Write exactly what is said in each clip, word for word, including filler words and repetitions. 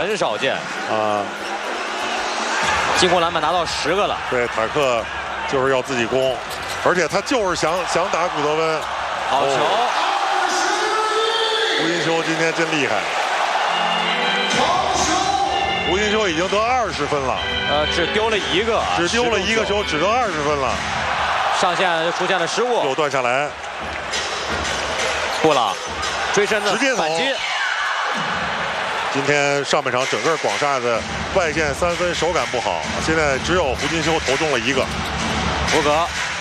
很少见啊。 进攻篮板拿到十个了。 对，塔克就是要自己攻，而且他就是想想打古德温。 好球！ 哦、胡金秋今天真厉害。胡金秋已经得二十分了。 呃，只丢了一个， 只丢了一个球，只得二十分了。 上线就出现了失误， 又断下来。 布朗追身的直接反击。 今天上半场整个广厦的外线三分手感不好，现在只有胡金秋投中了一个。 胡格，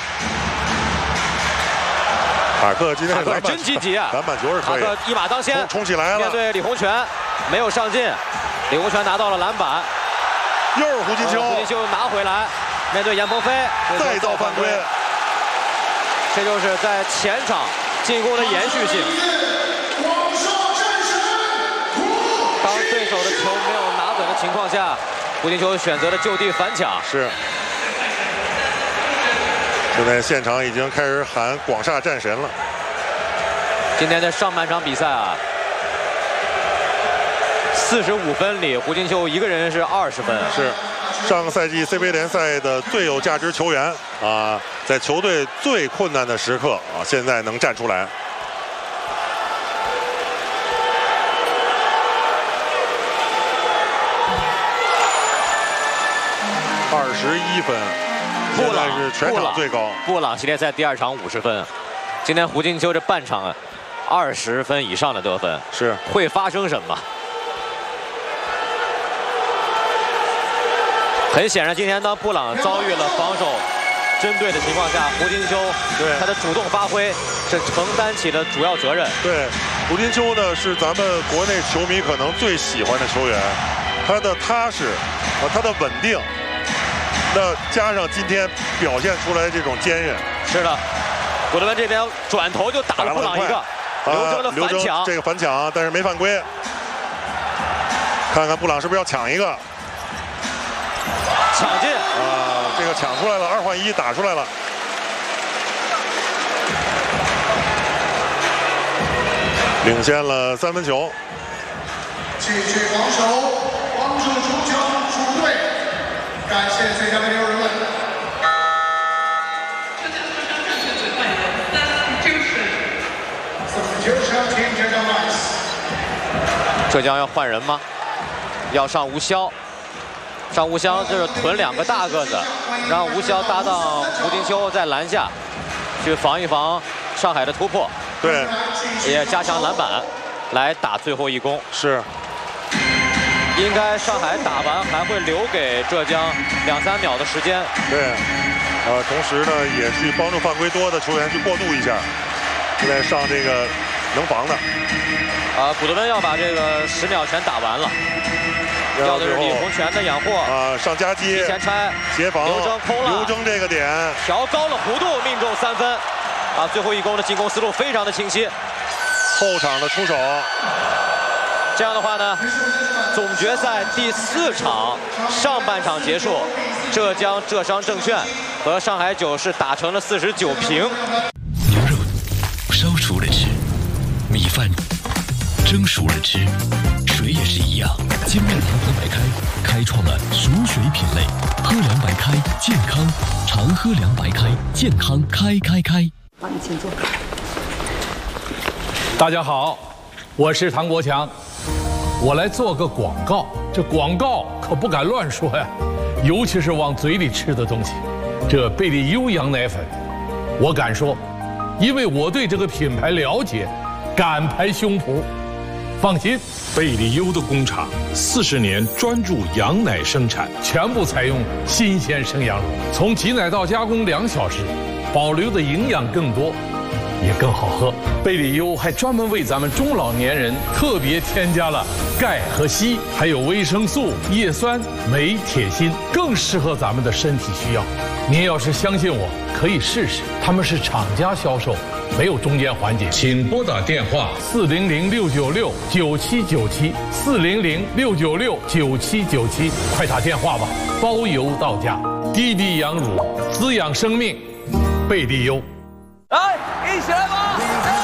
塔克今天塔克真积极啊！ 篮板球是可以。 塔克一马当先， 冲起来了。 面对李洪权，没有上进，李洪权拿到了篮板。 又是胡金秋， 胡金秋拿回来，面对严鹏飞， 再造犯规。 这就是在前场进攻的延续性。当对手的球没有拿准的情况下，胡金秋选择了就地反抢。 是。现在现场已经开始喊广厦战神了。 今天的上半场比赛啊，四十五分里，胡金秋一个人是二十分。 是。上个赛季 C B A 联赛的最有价值球员啊，在球队最困难的时刻啊，现在能站出来。二十一分， 布朗是全场最高。 布朗系列赛第二场五十分，今天胡金秋这半场二十分以上的得分， 是会发生什么？很显然，今天当布朗遭遇了防守针对的情况下，胡金秋对他的主动发挥是承担起了主要责任。 对，胡金秋呢是咱们国内球迷可能最喜欢的球员，他的踏实啊，他的稳定，那加上今天表现出来这种坚韧。 是的，古德温这边转头就打了布朗一个，刘铮的反抢， 这个反抢，但是没犯规。看看布朗是不是要抢一个？ 抢进啊！这个抢出来了，二换一打出来了。领先了三分球。 继续防守，帮助主球主队。感谢最佳的六人们。 浙江要换人吗？要上吴潇。上吴潇就是囤两个大个子，让吴潇搭档胡金秋在篮下去防一防上海的突破， 对， 也加强篮板，来打最后一攻。 是， 应该上海打完还会留给浙江两三秒的时间。 对，呃，同时呢也去帮助犯规多的球员去过渡一下，现在上这个能防的。 啊，古德温要把这个十秒全打完了。要的是李洪权的养护啊，上夹击， 提前拆协防， 刘铮空了， 刘铮这个点调高了弧度，命中三分，啊，最后一攻的进攻思路非常的清晰。 后场的出手， 这样的话呢，总决赛第四场上半场结束，浙江浙商证券和上海九是打成了四十九平。 牛肉烧熟了吃，米饭蒸熟了吃。水也是一样，金麦郎喝白开开创了熟水品类，喝凉白开健康，常喝凉白开健康开开开。 好，你请坐。 大家好，我是唐国强，我来做个广告。这广告可不敢乱说呀，尤其是往嘴里吃的东西。这贝利优羊奶粉，我敢说，因为我对这个品牌了解，敢拍胸脯。放心， 贝利优的工厂四十年专注羊奶生产， 全部采用新鲜生羊乳，从挤奶到加工两小时，保留的营养更多，也更好喝。贝利优还专门为咱们中老年人特别添加了钙和硒，还有维生素、叶酸、镁、铁、锌，更适合咱们的身体需要。您要是相信我，可以试试，他们是厂家销售。没有中间环节， 请拨打电话四零零六九六九七九七四零零六九六九七九七，快打电话吧，包邮到家。滴滴羊乳滋养生命，贝利优。 来，一起来吧！